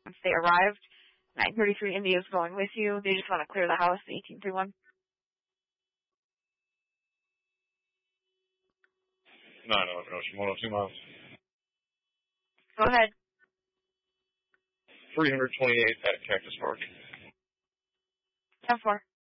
once they arrived. 933 India is going with you. They just want to clear the house, 1831. No, Ocean 102 miles. Go ahead. 328 at Cactus Park. 10-4.